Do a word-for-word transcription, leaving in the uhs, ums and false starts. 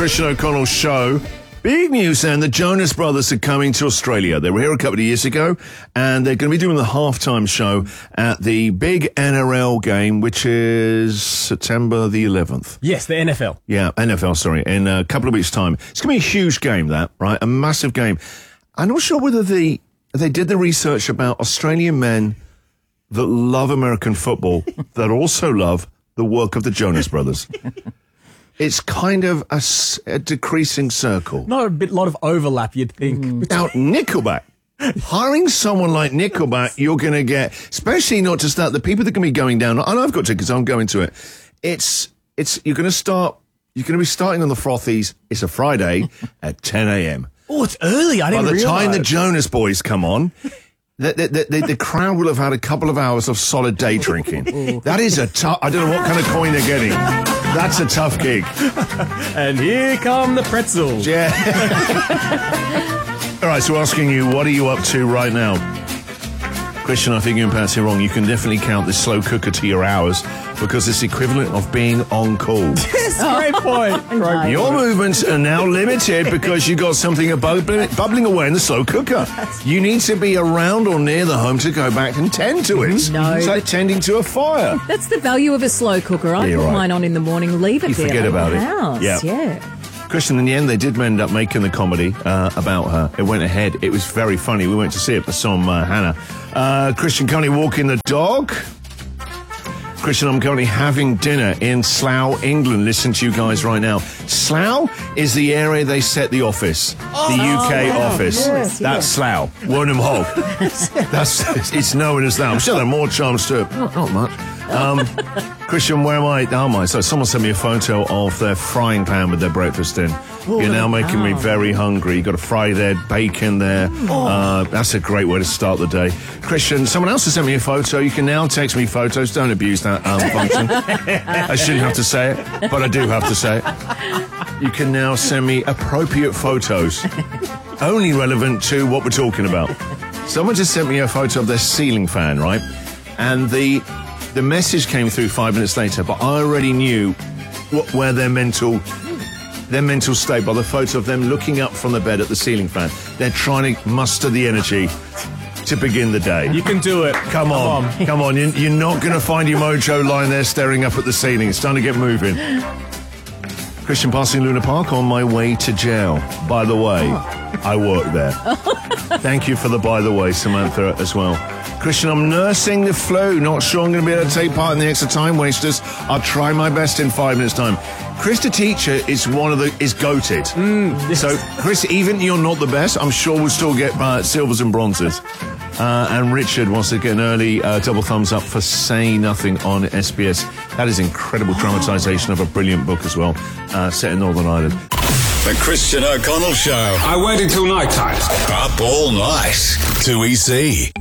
Christian O'Connell Show. Big news then, the Jonas Brothers are coming to Australia. They were here a couple of years ago, and they're going to be doing the halftime show at the big N R L game, which is September the eleventh. Yes, the N F L. Yeah, N F L, sorry, in a couple of weeks' time. It's going to be a huge game, that, right? A massive game. I'm not sure whether the, they did the research about Australian men that love American football, that also love the work of the Jonas Brothers. It's kind of a, a decreasing circle. Not a bit, lot of overlap, you'd think. Mm. Now, Nickelback. Hiring someone like Nickelback, you're going to get, especially not just that, the people that are going to be going down, and I've got tickets, I'm going to it. It's, it's, you're going to start, you're going to be starting on the Frothies. It's a Friday at ten a.m. Oh, it's early. I didn't realize. By the realize. time the Jonas Boys come on, The, the, the, the crowd will have had a couple of hours of solid day drinking. That is a tough... I don't know what kind of coin they're getting. That's a tough gig. And here come the pretzels. Yeah. All right, so asking you, what are you up to right now? Christian, I think you're pronouncing it wrong. You can definitely count this slow cooker to your hours because it's equivalent of being on call. Yes, great point. Great Your point. movements are now limited because you got something bubbling, bubbling away in the slow cooker. You need to be around or near the home to go back and tend to it. No. It's like tending to a fire. That's the value of a slow cooker. I Yeah, put right. mine on in the morning, leave it You there. forget at about the it. House. Yeah. Yeah. Christian, in the end, they did end up making the comedy uh, about her. It went ahead. It was very funny. We went to see it. I saw uh, Hannah. Uh, Christian, currently walking the dog. Christian, I'm currently having dinner in Slough, England. Listen to you guys right now. Slough is the area they set the office, oh, the U K oh, wow. office. Yes, That's yes. Slough, Wernham Hog. That's it's known as that. I'm sure there are more charms to it. Not, not much. Um, Christian, where am I? Oh my! So someone sent me a photo of their frying pan with their breakfast in. You're now making me very hungry. You've got a fry there, bacon there. Oh. Uh, that's a great way to start the day. Christian, someone else has sent me a photo. You can now text me photos. Don't abuse that um, function. I shouldn't have to say it, but I do have to say it. You can now send me appropriate photos, only relevant to what we're talking about. Someone just sent me a photo of their ceiling fan, right? And the the message came through five minutes later, but I already knew what, where their mental... their mental state by the photo of them looking up from the bed at the ceiling fan. They're trying to muster the energy to begin the day. You can do it. Come on. Come on. Come on. You're, you're not going to find your mojo lying there staring up at the ceiling. It's time to get moving. Christian, passing Luna Park on my way to jail. By the way, I work there. Thank you for the by the way, Samantha, as well. Christian, I'm nursing the flu. Not sure I'm going to be able to take part in the extra time wasters. I'll try my best in five minutes' time. Chris, the teacher, is one of the is goated. Mm, so, Chris, even you're not the best, I'm sure we'll still get uh, silvers and bronzes. Uh, and Richard wants to get an early uh, double thumbs up for Say Nothing on S B S. That is incredible dramatisation of a brilliant book as well, uh, set in Northern Ireland. The Christian O'Connell Show. I waited till night time. Up all night. two E C.